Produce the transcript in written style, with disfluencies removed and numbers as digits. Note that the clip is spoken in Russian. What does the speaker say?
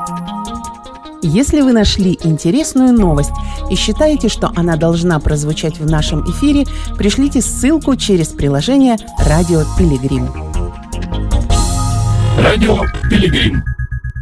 Если вы нашли интересную новость и считаете, что она должна прозвучать в нашем эфире, пришлите ссылку через приложение «Радио Пилигрим». Радио Пилигрим.